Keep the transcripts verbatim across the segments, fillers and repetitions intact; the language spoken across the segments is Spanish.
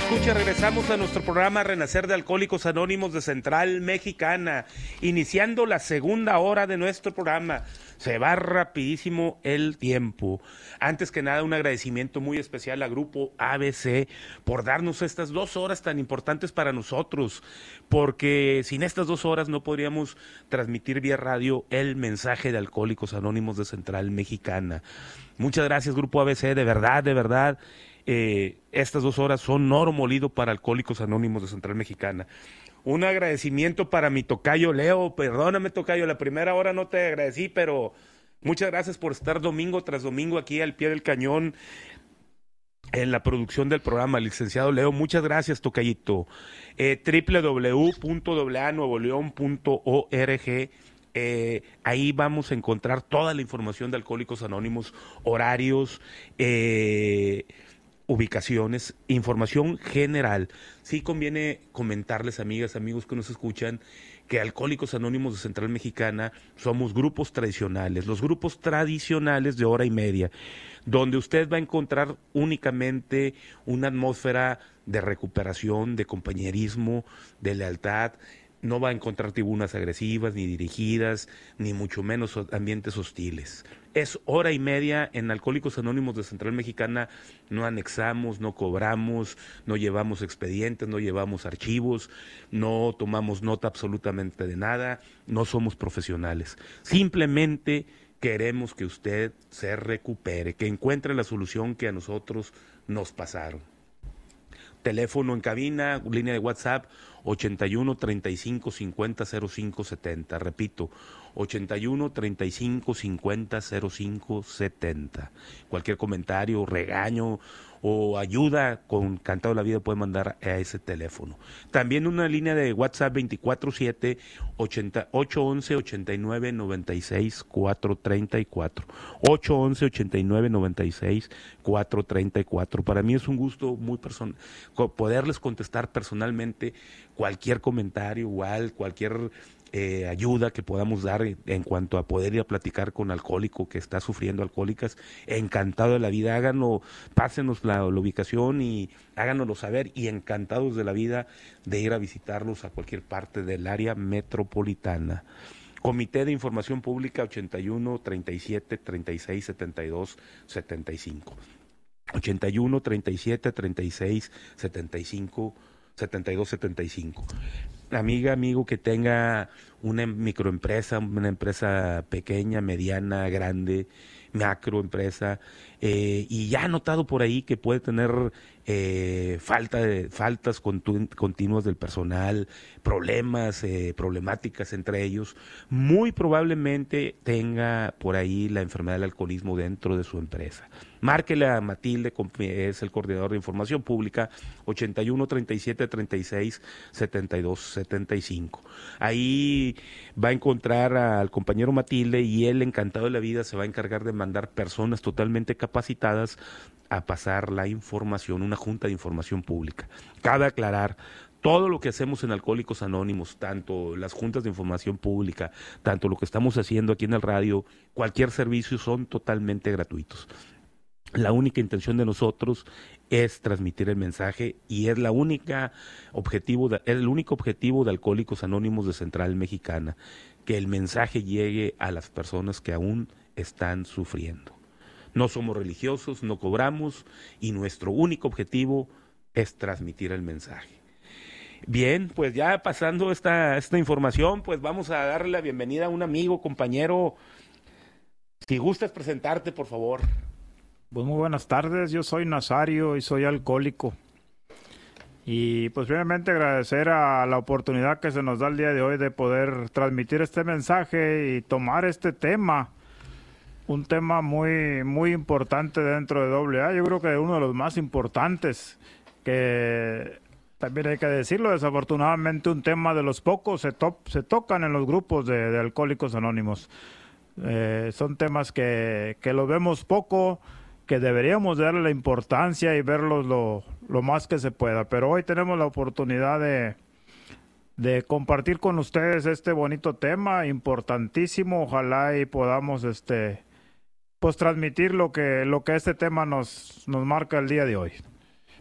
escucha, regresamos a nuestro programa Renacer de Alcohólicos Anónimos de Central Mexicana, iniciando la segunda hora de nuestro programa. Se va rapidísimo el tiempo. Antes que nada, un agradecimiento muy especial al Grupo A B C por darnos estas dos horas tan importantes para nosotros, porque sin estas dos horas no podríamos transmitir vía radio el mensaje de Alcohólicos Anónimos de Central Mexicana. Muchas gracias, Grupo A B C, de verdad, de verdad. Eh, estas dos horas son oro molido para Alcohólicos Anónimos de Central Mexicana. Un agradecimiento para mi tocayo Leo. Perdóname, tocayo, la primera hora no te agradecí, pero muchas gracias por estar domingo tras domingo aquí al pie del cañón en la producción del programa, licenciado Leo. Muchas gracias, tocayito. eh, doble u doble u doble u punto a nuevo león punto org. Eh, ahí vamos a encontrar toda la información de Alcohólicos Anónimos, horarios, eh, ubicaciones, información general. Sí conviene comentarles, amigas, amigos que nos escuchan, que Alcohólicos Anónimos de Central Mexicana somos grupos tradicionales, los grupos tradicionales de hora y media, donde usted va a encontrar únicamente una atmósfera de recuperación, de compañerismo, de lealtad. No va a encontrar tribunas agresivas, ni dirigidas, ni mucho menos ambientes hostiles. Es hora y media en Alcohólicos Anónimos de Central Mexicana. No anexamos, no cobramos, no llevamos expedientes, no llevamos archivos, no tomamos nota absolutamente de nada, no somos profesionales. Simplemente queremos que usted se recupere, que encuentre la solución que a nosotros nos pasaron. Teléfono en cabina, línea de WhatsApp, ochenta y uno, treinta y cinco, cincuenta, cero cinco, setenta. Repito, ochenta y uno, treinta y cinco, cincuenta, cero cinco, setenta. Cualquier comentario, regaño o ayuda con Cantado de la Vida puede mandar a ese teléfono. También una línea de WhatsApp veinticuatro siete, ocho once, ochenta y nueve, noventa y seis, cuatrocientos treinta y cuatro. ocho once, ochenta y nueve, noventa y seis, cuatrocientos treinta y cuatro. Para mí es un gusto muy personal poderles contestar personalmente cualquier comentario, igual, cualquier eh, ayuda que podamos dar en, en cuanto a poder ir a platicar con alcohólico que está sufriendo alcohólicas. Encantado de la vida, háganlo, pásenos la, la ubicación y háganoslo saber, y encantados de la vida de ir a visitarlos a cualquier parte del área metropolitana. Comité de Información Pública ochenta y uno, treinta y siete, treinta y seis, setenta y dos, setenta y cinco. ochenta y uno, treinta y siete, treinta y seis, setenta y cinco, setenta y dos, setenta y cinco. Amiga, amigo que tenga una microempresa, una empresa pequeña, mediana, grande, macroempresa, eh, y ya ha notado por ahí que puede tener eh, falta de, faltas continu, continuas del personal, problemas, eh, problemáticas entre ellos, muy probablemente tenga por ahí la enfermedad del alcoholismo dentro de su empresa. Márquele a Matilde, es el coordinador de información pública, ochenta y uno, treinta y siete, treinta y seis, setenta y dos, setenta y cinco. Ahí va a encontrar al compañero Matilde y él, encantado de la vida, se va a encargar de mandar personas totalmente capacitadas a pasar la información, una junta de información pública. Cabe aclarar, todo lo que hacemos en Alcohólicos Anónimos, tanto las juntas de información pública, tanto lo que estamos haciendo aquí en el radio, cualquier servicio, son totalmente gratuitos. La única intención de nosotros es transmitir el mensaje y es la única objetivo de, es el único objetivo de Alcohólicos Anónimos de Central Mexicana, que el mensaje llegue a las personas que aún están sufriendo. No somos religiosos, no cobramos y nuestro único objetivo es transmitir el mensaje. Bien, pues ya pasando esta, esta información, pues vamos a darle la bienvenida a un amigo, compañero. Si gustas presentarte, por favor. Pues muy buenas tardes, yo soy Nazario y soy alcohólico. Y pues primeramente agradecer a la oportunidad que se nos da el día de hoy de poder transmitir este mensaje y tomar este tema. Un tema muy, muy importante dentro de doble A, yo creo que uno de los más importantes, que también hay que decirlo, desafortunadamente un tema de los pocos se, to se tocan en los grupos de, de Alcohólicos Anónimos. Eh, son temas que, que los vemos poco, que deberíamos darle la importancia y verlos lo, lo más que se pueda. Pero hoy tenemos la oportunidad de, de compartir con ustedes este bonito tema, importantísimo. Ojalá y podamos este, pues transmitir lo que, lo que este tema nos, nos marca el día de hoy.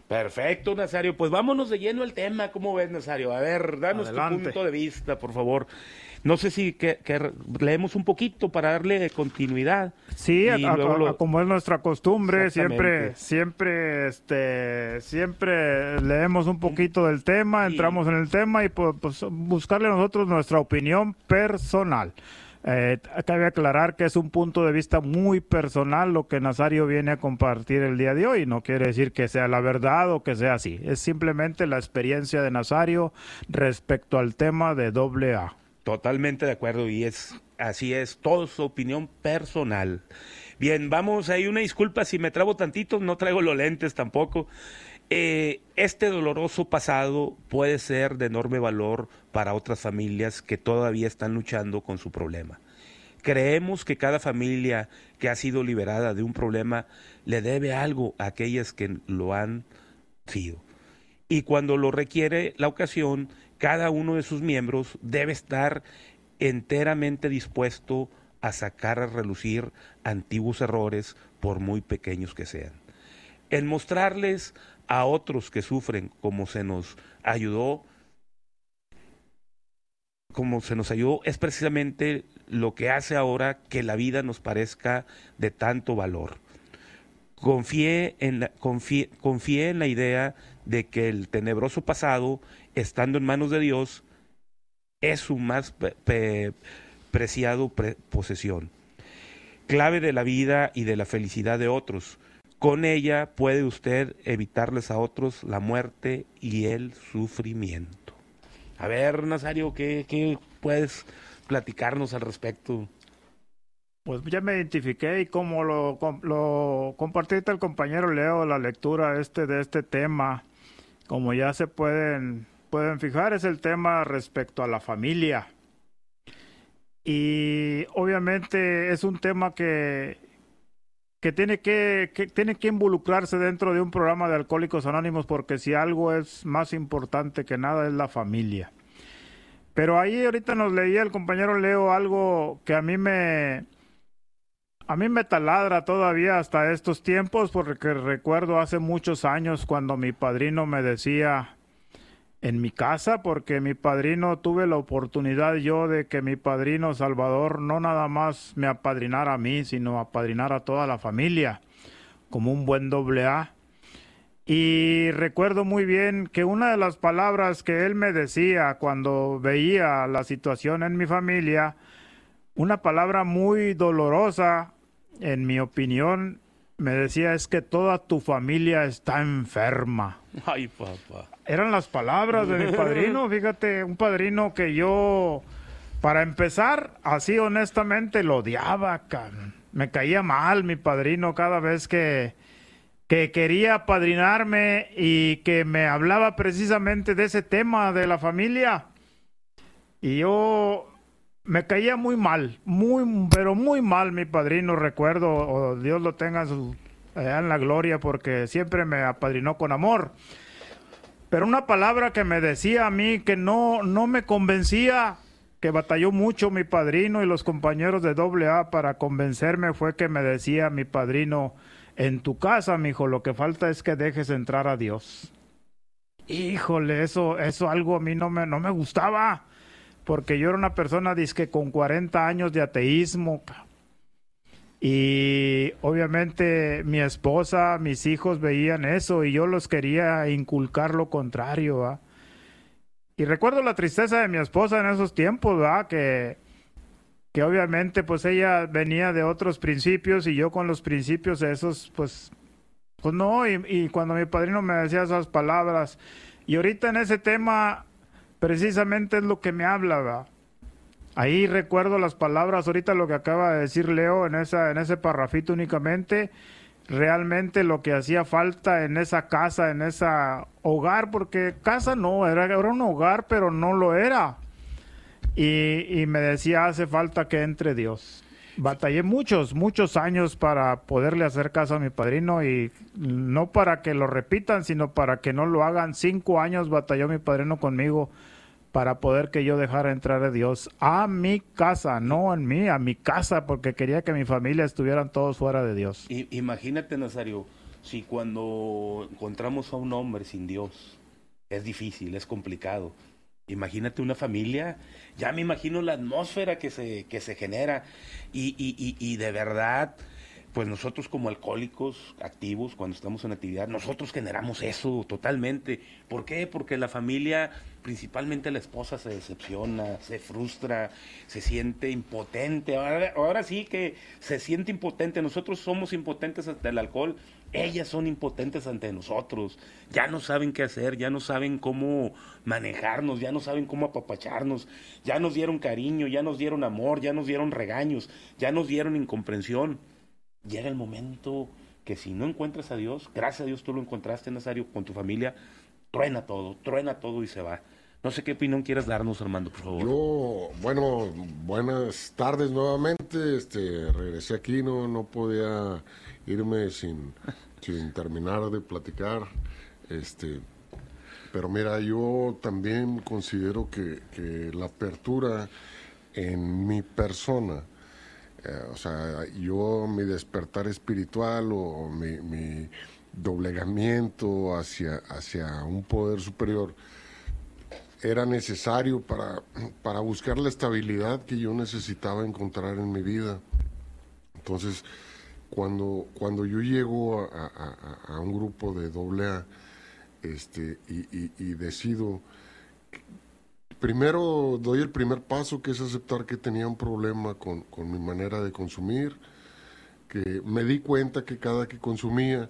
Perfecto, Nazario. Pues vámonos de lleno al tema. ¿Cómo ves, Nazario? A ver, danos Adelante. tu punto de vista, por favor. No sé si que, que leemos un poquito para darle continuidad. Sí, a, Y a- luego a- lo- como es nuestra costumbre, siempre, Exactamente. siempre, este, siempre leemos un poquito del tema, Sí. entramos en el tema y pues, pues, buscarle a nosotros nuestra opinión personal. Eh, cabe aclarar que es un punto de vista muy personal lo que Nazario viene a compartir el día de hoy. No quiere decir que sea la verdad o que sea así. Es simplemente la experiencia de Nazario respecto al tema de doble A. Totalmente de acuerdo, y es así es, todo su opinión personal. Bien, vamos, hay una disculpa si me trabo tantito, no traigo los lentes tampoco. Eh, este doloroso pasado puede ser de enorme valor para otras familias que todavía están luchando con su problema. Creemos que cada familia que ha sido liberada de un problema le debe algo a aquellas que lo han sido. Y cuando lo requiere la ocasión, cada uno de sus miembros debe estar enteramente dispuesto a sacar a relucir antiguos errores, por muy pequeños que sean. En mostrarles a otros que sufren como se nos ayudó, como se nos ayudó, es precisamente lo que hace ahora que la vida nos parezca de tanto valor. Confié en la, confié, confié en la idea de que el tenebroso pasado, estando en manos de Dios, es su más pe- pe- preciado pre- posesión, clave de la vida y de la felicidad de otros. Con ella puede usted evitarles a otros la muerte y el sufrimiento. A ver, Nazario, ¿qué, qué puedes platicarnos al respecto? Pues ya me identifiqué y como lo, com- lo compartiste el compañero Leo, la lectura este de este tema, como ya se pueden, pueden fijar, es el tema respecto a la familia. Y obviamente es un tema que, que tiene que, que tiene que involucrarse dentro de un programa de Alcohólicos Anónimos, porque si algo es más importante que nada es la familia. Pero ahí ahorita nos leía el compañero Leo algo que a mí me... A mí me taladra todavía hasta estos tiempos, porque recuerdo hace muchos años cuando mi padrino me decía en mi casa, porque mi padrino, tuve la oportunidad yo de que mi padrino Salvador no nada más me apadrinara a mí, sino apadrinara a toda la familia, como un buen doble A. Y recuerdo muy bien que una de las palabras que él me decía cuando veía la situación en mi familia, una palabra muy dolorosa, en mi opinión, me decía, es que toda tu familia está enferma. Ay, papá. Eran las palabras de mi padrino, fíjate, un padrino que yo, para empezar, así honestamente lo odiaba, cabrón. Me caía mal mi padrino cada vez que, que quería apadrinarme y que me hablaba precisamente de ese tema de la familia. Y yo me caía muy mal, muy, pero muy mal mi padrino, recuerdo, o Dios lo tenga en, su, allá en la gloria, porque siempre me apadrinó con amor. Pero una palabra que me decía a mí que no, no me convencía, que batalló mucho mi padrino y los compañeros de doble A para convencerme, fue que me decía mi padrino, en tu casa, mijo, lo que falta es que dejes entrar a Dios. Híjole, eso, eso algo a mí no me, no me gustaba, porque yo era una persona dizque con cuarenta años de ateísmo, y obviamente mi esposa, mis hijos veían eso y yo los quería inculcar lo contrario, ¿va? Y recuerdo la tristeza de mi esposa en esos tiempos, ¿va? Que, que obviamente pues ella venía de otros principios y yo con los principios esos, pues, pues no, y, y cuando mi padrino me decía esas palabras, y ahorita en ese tema precisamente es lo que me habla, ¿va? Ahí recuerdo las palabras, ahorita lo que acaba de decir Leo en esa, en ese parrafito únicamente, realmente lo que hacía falta en esa casa, en ese hogar, porque casa no, era, era un hogar, pero no lo era. Y, y me decía, hace falta que entre Dios. Batallé muchos, muchos años para poderle hacer caso a mi padrino, y no para que lo repitan, sino para que no lo hagan. Cinco años batalló mi padrino conmigo para poder que yo dejara entrar a Dios a mi casa, no en mí, a mi casa, porque quería que mi familia estuvieran todos fuera de Dios. I- imagínate, Nazario, si cuando encontramos a un hombre sin Dios es difícil, es complicado, imagínate una familia, ya me imagino la atmósfera que se, que se genera y, y, y, y de verdad, pues nosotros como alcohólicos activos, cuando estamos en actividad, nosotros generamos eso totalmente. ¿Por qué? Porque la familia, principalmente la esposa, se decepciona, se frustra, se siente impotente. Ahora, ahora sí que se siente impotente. Nosotros somos impotentes ante el alcohol, ellas son impotentes ante nosotros. Ya no saben qué hacer, ya no saben cómo manejarnos, ya no saben cómo apapacharnos. Ya nos dieron cariño, ya nos dieron amor, ya nos dieron regaños, ya nos dieron incomprensión. Llega el momento que si no encuentras a Dios, gracias a Dios tú lo encontraste, Nazario, con tu familia, truena todo, truena todo y se va. No sé qué opinión quieres darnos, Armando, por favor. Yo, bueno, buenas tardes nuevamente. Este, regresé aquí, no, no podía irme sin, sin terminar de platicar. Este, pero mira, yo también considero que, que la apertura en mi persona, eh, o sea, yo mi despertar espiritual o mi, mi doblegamiento hacia, hacia un poder superior, era necesario para, para buscar la estabilidad que yo necesitaba encontrar en mi vida. Entonces, cuando, cuando yo llego a, a, a un grupo de doble A, este, y, y, y decido, primero doy el primer paso, que es aceptar que tenía un problema con, con mi manera de consumir, que me di cuenta que cada que consumía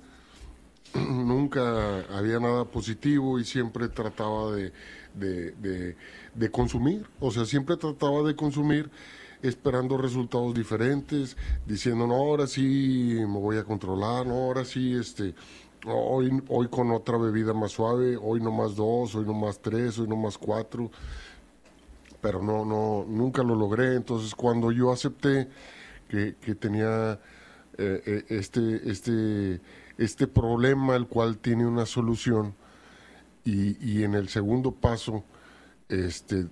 nunca había nada positivo y siempre trataba de, de, de, de consumir, o sea, siempre trataba de consumir esperando resultados diferentes, diciendo, no, ahora sí me voy a controlar, no, ahora sí, este, hoy, hoy con otra bebida más suave, hoy no más dos, hoy no más tres, hoy no más cuatro, pero no, no, nunca lo logré. Entonces, cuando yo acepté que, que tenía eh, eh, este, este, este problema, el cual tiene una solución, y, y en el segundo paso, este,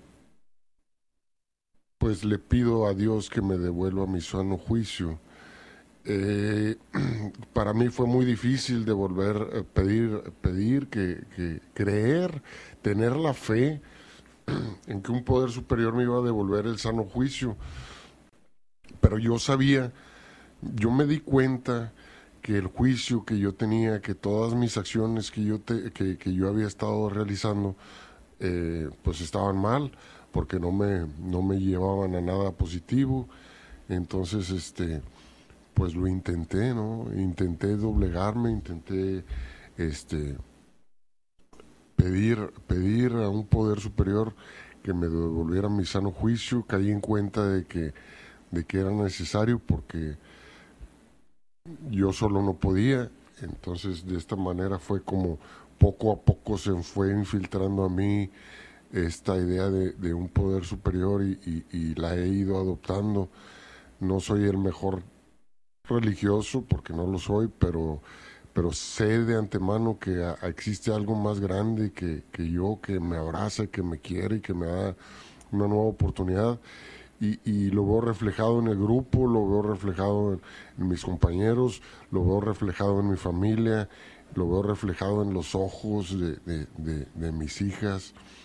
pues le pido a Dios que me devuelva mi sano juicio. Eh, para mí fue muy difícil de volver a pedir, pedir que, que creer, tener la fe en que un poder superior me iba a devolver el sano juicio. Pero yo sabía, yo me di cuenta que el juicio que yo tenía, que todas mis acciones que yo, te, que, que yo había estado realizando, eh, pues estaban mal, porque no me, no me llevaban a nada positivo. Entonces, este, pues lo intenté, ¿no? Intenté doblegarme, intenté, este, pedir, pedir a un poder superior que me devolviera mi sano juicio. Caí en cuenta de que, de que era necesario, porque yo solo no podía. Entonces, de esta manera fue como poco a poco se fue infiltrando a mí esta idea de, de un poder superior, y, y, y la he ido adoptando. No soy el mejor religioso, porque no lo soy, pero, pero sé de antemano que a, existe algo más grande que, que yo, que me abraza, que me quiere y que me da una nueva oportunidad. Y, y lo veo reflejado en el grupo, lo veo reflejado en, en mis compañeros, lo veo reflejado en mi familia, lo veo reflejado en los ojos de, de, de, de mis hijas.